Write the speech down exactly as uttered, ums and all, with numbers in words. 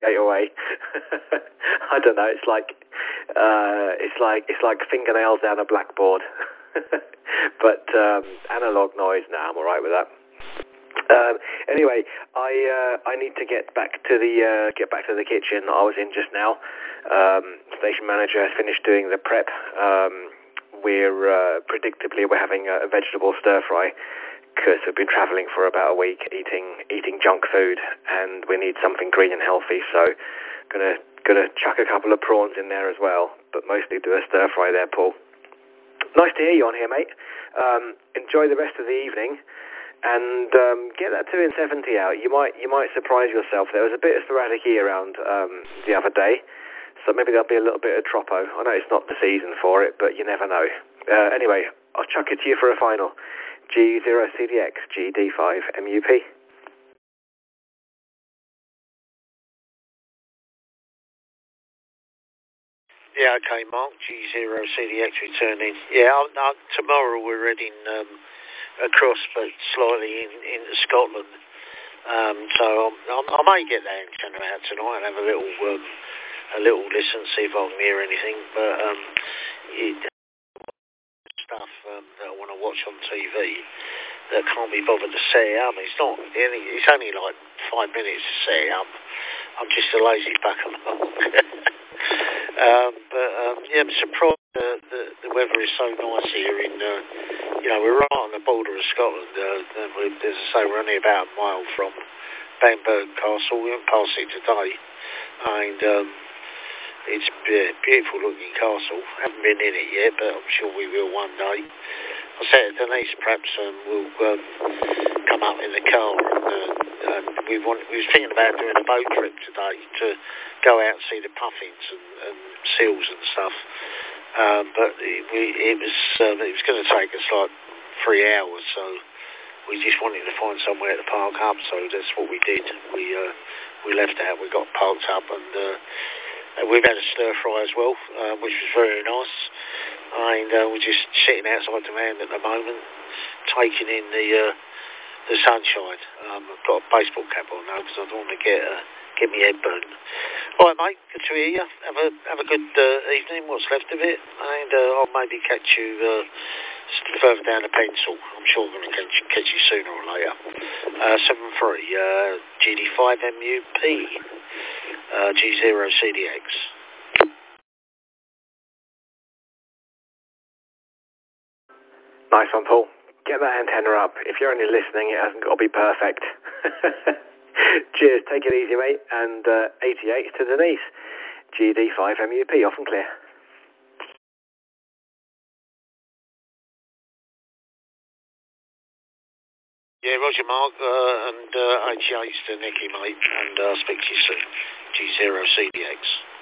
away. I don't know. It's like uh, it's like it's like fingernails down a blackboard. But um, analog noise. Now I'm all right with that. Um, anyway, I uh, I need to get back to the uh, get back to the kitchen I was in just now. Um, station manager has finished doing the prep. Um, we're uh, predictably we're having a vegetable stir fry because we've been travelling for about a week, eating eating junk food, and we need something green and healthy. So, gonna gonna chuck a couple of prawns in there as well, but mostly do a stir fry there, Paul. Nice to hear you on here, mate. Um, enjoy the rest of the evening. And um, get that two in seventy out. You might you might surprise yourself. There was a bit of sporadic E around um, the other day, so maybe there'll be a little bit of Troppo. I know it's not the season for it, but you never know. Uh, anyway, I'll chuck it to you for a final. G zero C D X, G D five M U P. Yeah, okay, Mark. G zero C D X returning. Yeah, I'll, I'll, tomorrow we're heading um, across, but slightly in, into Scotland. Um, so I'm, I'm, I may get that antenna out tonight and have a little um, a little listen, see if I can hear anything. But um, it, stuff um, that I want to watch on T V that can't be bothered to set it up. It's not. It's only like five minutes to set it up. I'm just a lazy bugger. um, but um, yeah, I'm surprised uh, the the weather is so nice here in. Uh, you know, we're right on the border of Scotland. Uh, and we're, as I say, we're only about a mile from Bamburgh Castle. We haven't passed it today, and um, it's a beautiful looking castle. Haven't been in it yet, but I'm sure we will one day. I said to Denise, perhaps um, we'll um, come up in the car, and, uh, and we, want, we was thinking about doing a boat trip today to go out and see the puffins and, and seals and stuff. Um, but it, we, it was um, it was going to take us like three hours, so we just wanted to find somewhere to park up. So that's what we did. We uh, we left out, we got parked up, and, uh, and we've had a stir fry as well, uh, which was very nice. And uh, we're just sitting outside the van at the moment, taking in the uh, the sunshine. Um, I've got a baseball cap on now because I don't want to get uh, get me head burned. All right, mate. Good to hear you. Have a have a good uh, evening. What's left of it, and uh, I'll maybe catch you uh, further down the pencil. I'm sure I'm going to catch, catch you sooner or later. Uh, seven three uh, G D five M U P uh, G zero C D X. Nice one, Paul. Get that antenna up. If you're only listening, it hasn't got to be perfect. Cheers. Take it easy, mate. And uh, eighty-eight to Denise. G D five M U P, off and clear. Yeah, Roger, Mark, uh, and uh, eighty-eight to Nicky, mate. And I'll uh, speak to you soon. G zero C D X.